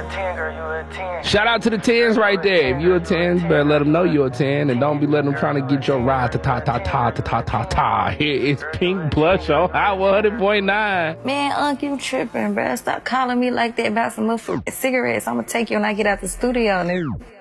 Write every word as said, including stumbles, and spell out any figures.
ten, girl, you a ten. Shout out to the tens right there. If you a ten, better let them know you a ten, and don't be letting them trying to get your ride to ta ta ta ta ta ta ta. Here is Pink Blush on Hot one hundred point nine. Man, Unc, you tripping, bruh. Stop calling me like that about some motherfucking cigarettes. I'm gonna take you when I get out the studio, nigga.